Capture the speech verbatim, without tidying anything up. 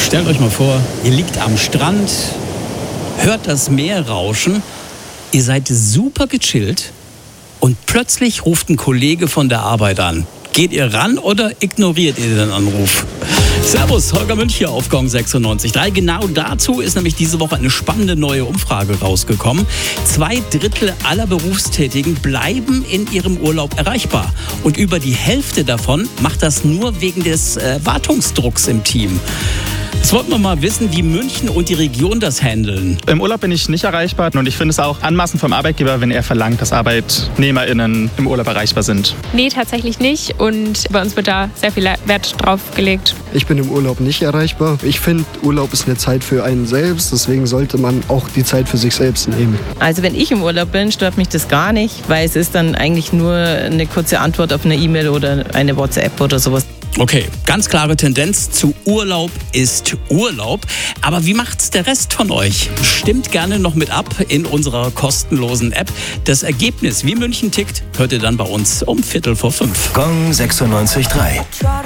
Stellt euch mal vor, ihr liegt am Strand, hört das Meer rauschen, ihr seid super gechillt und plötzlich ruft ein Kollege von der Arbeit an. Geht ihr ran oder ignoriert ihr den Anruf? Servus, Holger Münch hier auf Gong sechsundneunzig Komma drei. Genau dazu ist nämlich diese Woche eine spannende neue Umfrage rausgekommen. Zwei Drittel aller Berufstätigen bleiben in ihrem Urlaub erreichbar. Und über die Hälfte davon macht das nur wegen des äh, Wartungsdrucks im Team. Jetzt wollten wir mal wissen, wie München und die Region das handeln. Im Urlaub bin ich nicht erreichbar und ich finde es auch anmaßend vom Arbeitgeber, wenn er verlangt, dass ArbeitnehmerInnen im Urlaub erreichbar sind. Nee, tatsächlich nicht und bei uns wird da sehr viel Wert drauf gelegt. Ich bin im Urlaub nicht erreichbar. Ich finde, Urlaub ist eine Zeit für einen selbst, deswegen sollte man auch die Zeit für sich selbst nehmen. Also wenn ich im Urlaub bin, stört mich das gar nicht, weil es ist dann eigentlich nur eine kurze Antwort auf eine E-Mail oder eine WhatsApp oder sowas. Okay, ganz klare Tendenz zu Urlaub ist Urlaub. Aber wie macht's der Rest von euch? Stimmt gerne noch mit ab in unserer kostenlosen App. Das Ergebnis, wie München tickt, hört ihr dann bei uns um Viertel vor fünf. Gong sechsundneunzig Komma drei.